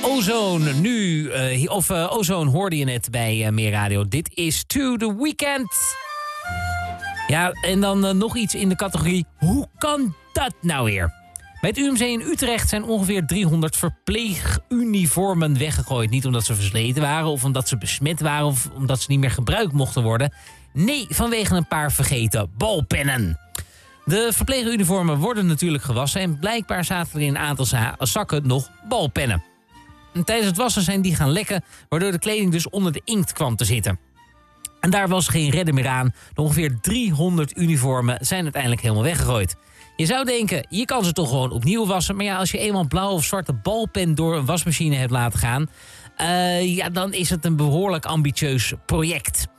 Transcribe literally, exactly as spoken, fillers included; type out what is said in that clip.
Ozone nu, uh, of uh, Ozone hoorde je net bij uh, Meer Radio. Dit is To The Weekend. Ja, en dan uh, nog iets in de categorie, hoe kan dat nou weer? Bij het U M C in Utrecht zijn ongeveer driehonderd verpleeguniformen weggegooid. Niet omdat ze versleten waren of omdat ze besmet waren of omdat ze niet meer gebruikt mochten worden. Nee, vanwege een paar vergeten balpennen. De verpleeguniformen worden natuurlijk gewassen en blijkbaar zaten er in een aantal za- zakken nog balpennen. En tijdens het wassen zijn die gaan lekken, waardoor de kleding dus onder de inkt kwam te zitten. En daar was geen redder meer aan. De ongeveer driehonderd uniformen zijn uiteindelijk helemaal weggegooid. Je zou denken, je kan ze toch gewoon opnieuw wassen. Maar ja, als je eenmaal blauwe of zwarte balpen door een wasmachine hebt laten gaan, Uh, ja, dan is het een behoorlijk ambitieus project.